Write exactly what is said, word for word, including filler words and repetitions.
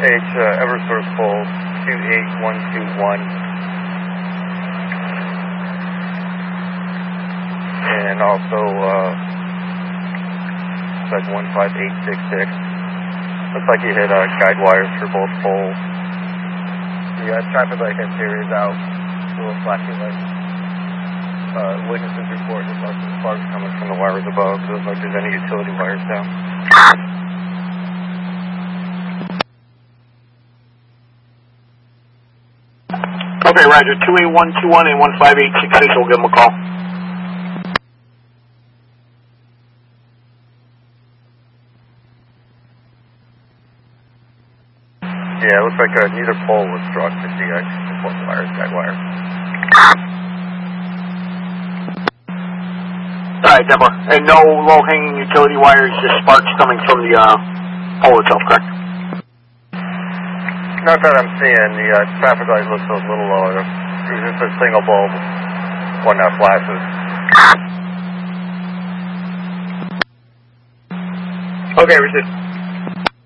H, uh, Eversource pole two eight one two one. And also, uh, like one five eight six six. Looks like you hit uh, guide wires for both poles. The uh, traffic light exterior is out. A little flashing light. Uh, witnesses report that like the sparks coming from the wires above. Doesn't look like there's any utility wires down. Okay, Roger. two eight one two one and one five eight six six. We'll give them a call. Yeah, it looks like uh, neither pole was struck. Just the uh, support wires, guide wires. Alright, Deborah. And no low-hanging utility wires, just sparks coming from the uh, pole itself, correct? Not that I'm seeing. The uh, traffic light looks a little lower. There's just a single bulb, one that flashes. Okay, Richard.